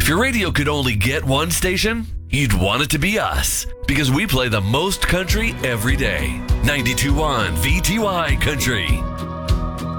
If your radio could only get one station, you'd want it to be us, because we play the most country every day. 92.1 VTY Country.